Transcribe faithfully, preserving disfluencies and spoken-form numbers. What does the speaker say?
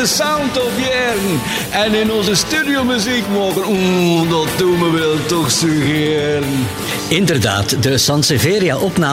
de sound opjaren en in onze studio muziek maken. Oeh, dat doen we wel toch suggereren. Inderdaad, de Sanseveria opname